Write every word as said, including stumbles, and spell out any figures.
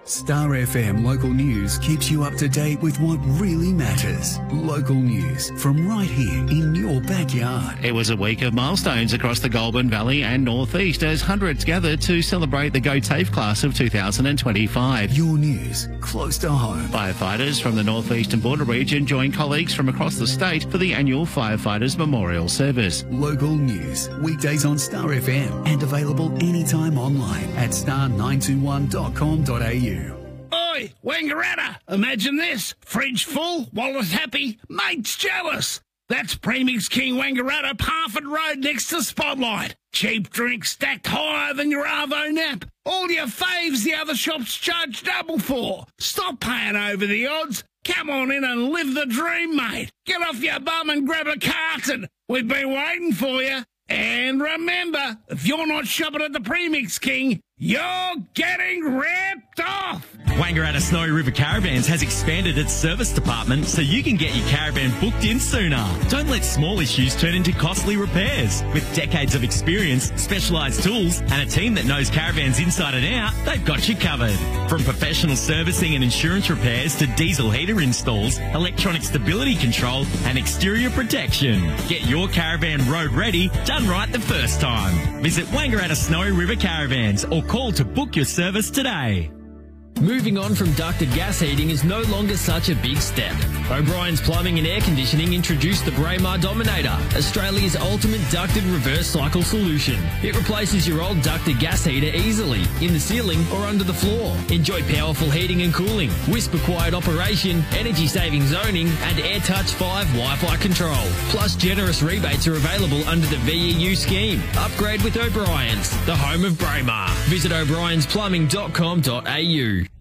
Star F M Local News keeps you up to date with what really matters. Local news from right here in your backyard. It was a week of milestones across the Goulburn Valley and North East as hundreds gathered to celebrate the Go TAFE class of two thousand twenty-five. Your news close to home. Firefighters from the North Eastern Border region joined colleagues from across the state for the annual Firefighters Memorial Service. Local news, weekdays on Star F M and available anytime online at star nine two one dot com dot a u. Oi, Wangaratta, imagine this. Fridge full, wallet happy, mates jealous. That's Premix King Wangaratta, Parford Road next to Spotlight. Cheap drinks stacked higher than your Arvo nap. All your faves the other shops charge double for. Stop paying over the odds. Come on in and live the dream, mate. Get off your bum and grab a carton. We've been waiting for you. And remember, if you're not shopping at the Premix King, you're getting ripped off. Wangaratta Snowy River Caravans has expanded its service department so you can get your caravan booked in sooner. Don't let small issues turn into costly repairs. With decades of experience, specialised tools, and a team that knows caravans inside and out, they've got you covered. From professional servicing and insurance repairs to diesel heater installs, electronic stability control, and exterior protection. Get your caravan road ready, done right the first time. Visit Wangaratta Snowy River Caravans or call to book your service today. Moving on from ducted gas heating is no longer such a big step. O'Brien's Plumbing and Air Conditioning introduced the Braemar Dominator, Australia's ultimate ducted reverse cycle solution. It replaces your old ducted gas heater easily, in the ceiling or under the floor. Enjoy powerful heating and cooling, whisper-quiet operation, energy-saving zoning, and AirTouch five Wi-Fi control. Plus, generous rebates are available under the V E U scheme. Upgrade with O'Brien's, the home of Braemar. Visit o'briens plumbing dot com dot a u.